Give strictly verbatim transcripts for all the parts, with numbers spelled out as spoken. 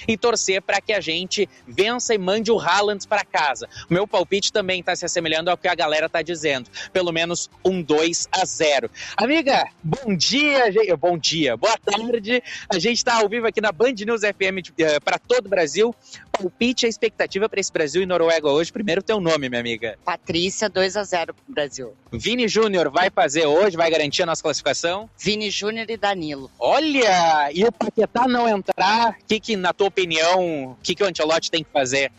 e torcer para que a gente vença e mande o Haaland para casa. O meu palpite também está se assemelhando ao que a galera está dizendo. Pelo menos um dois a zero. Amiga, bom dia, gente. Bom dia, boa tarde. A gente está ao vivo aqui na Band News F M uh, para todo o Brasil. Palpite, a expectativa para esse Brasil e Noruega hoje. Primeiro teu nome, minha amiga. Patrícia, dois a zero pro Brasil. Vini Júnior vai fazer hoje, vai garantir a nossa classificação? Vini Júnior e Danilo. Olha, e o Paquetá não entrar, o que, que, na tua opinião, o que, que o Ancelotti tem que fazer?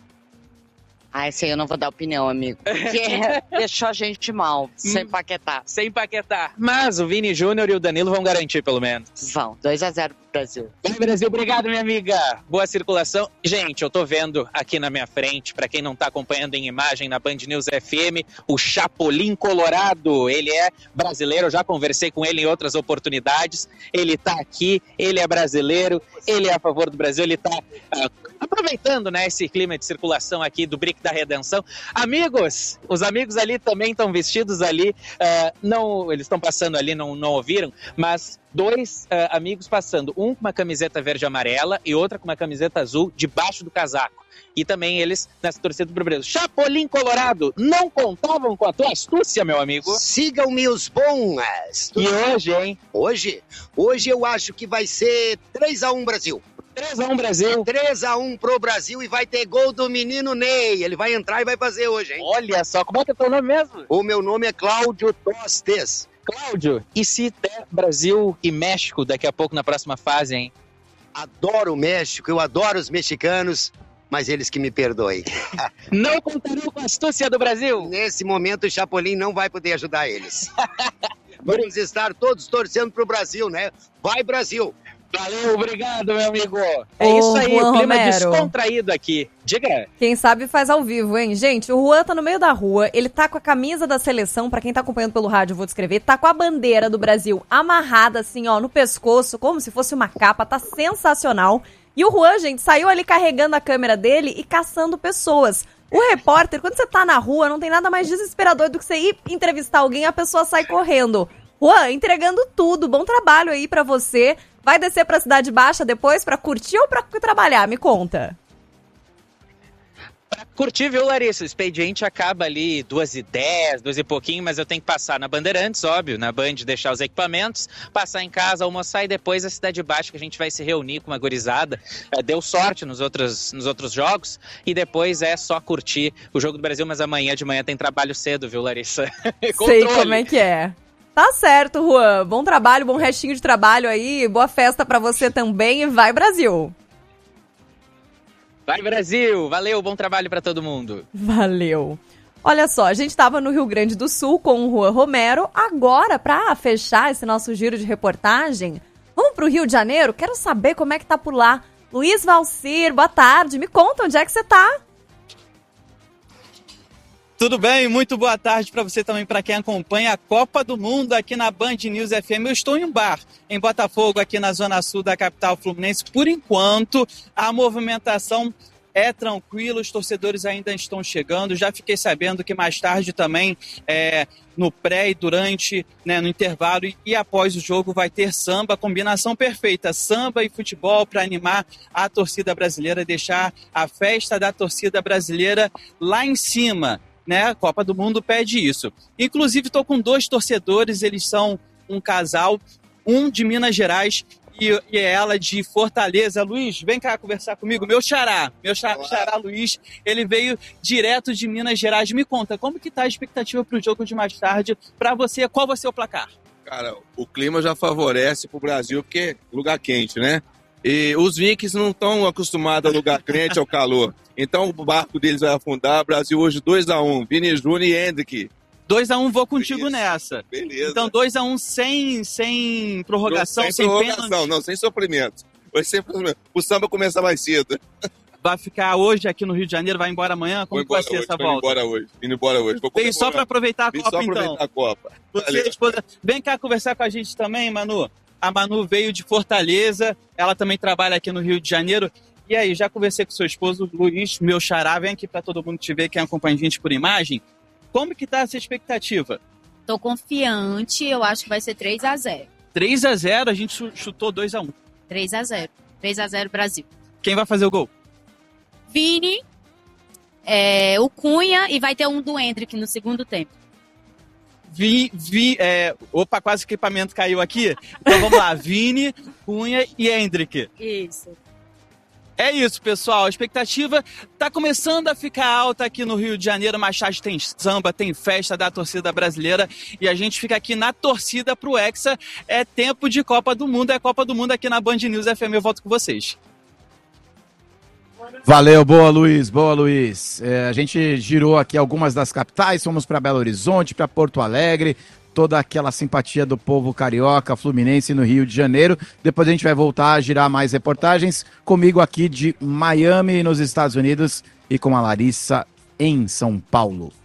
Ah, esse aí eu não vou dar opinião, amigo. Porque deixou a gente mal, sem Paquetá. Sem Paquetá. Mas o Vini Júnior e o Danilo vão garantir, pelo menos. Vão, dois a zero pro Brasil. Vai, Brasil, obrigado, minha amiga. Boa circulação. Gente, eu tô vendo aqui na minha frente, pra quem não tá acompanhando em imagem na Band News F M, o Chapolin Colorado. Ele é brasileiro, eu já conversei com ele em outras oportunidades. Ele tá aqui, ele é brasileiro, ele é a favor do Brasil, ele tá uh, aproveitando, né, esse clima de circulação aqui do Brick da Redenção. Amigos, os amigos ali também estão vestidos ali, uh, não, eles estão passando ali, não, não ouviram, mas dois uh, amigos passando, um com uma camiseta verde e amarela e outra com uma camiseta azul debaixo do casaco. E também eles nessa torcida do Brasil. Chapolin Colorado, não contavam com a tua astúcia, meu amigo? Sigam-me os bons. E hoje, hein? Hoje? Hoje eu acho que vai ser três a um Brasil. três a um Brasil. três a um pro Brasil e vai ter gol do menino Ney. Ele vai entrar e vai fazer hoje, hein? Olha só, como é que é teu nome mesmo? O meu nome é Cláudio Tostes. Cláudio, e se der Brasil e México daqui a pouco na próxima fase, hein? Adoro o México, eu adoro os mexicanos, mas eles que me perdoem. Não contarão com a astúcia do Brasil? Nesse momento o Chapolin não vai poder ajudar eles. Vamos estar todos torcendo pro Brasil, né? Vai, Brasil! Valeu, obrigado, meu amigo. É Ô, isso aí, Juan o clima Romero. descontraído aqui. Diga. Quem sabe faz ao vivo, hein? Gente, o Juan tá no meio da rua, ele tá com a camisa da seleção, pra quem tá acompanhando pelo rádio, eu vou descrever, tá com a bandeira do Brasil amarrada assim, ó, no pescoço, como se fosse uma capa, tá sensacional. E o Juan, gente, saiu ali carregando a câmera dele e caçando pessoas. O repórter, quando você tá na rua, não tem nada mais desesperador do que você ir entrevistar alguém e a pessoa sai correndo. Juan, entregando tudo, bom trabalho aí pra você. Vai descer pra Cidade Baixa depois pra curtir ou pra trabalhar? Me conta. Pra curtir, viu, Larissa? O expediente acaba ali duas e dez, duas e pouquinho, mas eu tenho que passar na Bandeirantes, óbvio, na Band, deixar os equipamentos, passar em casa, almoçar e depois a Cidade Baixa, que a gente vai se reunir com uma gurizada. É, deu sorte nos outros, nos outros jogos e depois é só curtir o Jogo do Brasil, mas amanhã de manhã tem trabalho cedo, viu, Larissa? Sei como é que é. Tá certo, Juan. Bom trabalho, bom restinho de trabalho aí. Boa festa pra você também e vai, Brasil! Vai, Brasil! Valeu, bom trabalho pra todo mundo. Valeu. Olha só, a gente tava no Rio Grande do Sul com o Juan Romero. Agora, pra fechar esse nosso giro de reportagem, vamos pro Rio de Janeiro? Quero saber como é que tá por lá. Luiz Valcir, boa tarde. Me conta onde é que você tá. Tudo bem? Muito boa tarde para você também, para quem acompanha a Copa do Mundo aqui na Band News F M. Eu estou em um bar em Botafogo, aqui na zona sul da capital fluminense. Por enquanto, a movimentação é tranquila, os torcedores ainda estão chegando. Já fiquei sabendo que mais tarde também, é, no pré e durante, né, no intervalo e, e após o jogo vai ter samba, combinação perfeita, samba e futebol para animar a torcida brasileira, deixar a festa da torcida brasileira lá em cima. Né? A Copa do Mundo pede isso. Inclusive, estou com dois torcedores, eles são um casal, um de Minas Gerais e, e ela de Fortaleza. Luiz, vem cá conversar comigo. Meu xará, meu xará, xará Luiz, ele veio direto de Minas Gerais. Me conta, como que tá a expectativa para o jogo de mais tarde? Para você, qual vai ser o placar? Cara, o clima já favorece para o Brasil, porque é lugar quente, né? E os Vikings não estão acostumados a lugar quente ao calor. Então o barco deles vai afundar. Brasil hoje dois a um. Vini Júnior e Hendrick. dois a um, vou contigo Isso. nessa. Beleza. Então dois a um sem, sem prorrogação, sem, sem, sem prorrogação, pênalti. não, sem sofrimento. Vai ser o samba começar mais cedo. Vai ficar hoje aqui no Rio de Janeiro, vai embora amanhã? Como Vou vai ser hoje, essa vou volta? embora hoje. Indo embora hoje. Vou Veio só para aproveitar a Vim Copa, só aproveitar então. a Copa. Você, esposa, vem cá conversar com a gente também, Manu. A Manu veio de Fortaleza, ela também trabalha aqui no Rio de Janeiro. E aí, já conversei com seu esposo, Luiz, meu xará, vem aqui para todo mundo te ver, quem acompanha a gente por imagem. Como que tá essa expectativa? Tô confiante, eu acho que vai ser três a zero. três a zero, a gente chutou dois a um. três a zero. três a zero Brasil. Quem vai fazer o gol? Vini, é, o Cunha e vai ter um do Endrick no segundo tempo. Vi, vi, é... Opa, quase que o equipamento caiu aqui. Então vamos lá, Vini, Cunha e Endrick. Isso. É isso, pessoal. A expectativa tá começando a ficar alta aqui no Rio de Janeiro. Mais tarde tem samba, tem festa da torcida brasileira e a gente fica aqui na torcida pro Hexa. É tempo de Copa do Mundo, é Copa do Mundo aqui na Band News F M. Eu volto com vocês. Valeu, boa Luiz, boa Luiz. É, a gente girou aqui algumas das capitais, fomos para Belo Horizonte, para Porto Alegre, toda aquela simpatia do povo carioca, fluminense no Rio de Janeiro. Depois a gente vai voltar a girar mais reportagens comigo aqui de Miami, nos Estados Unidos, e com a Larissa em São Paulo.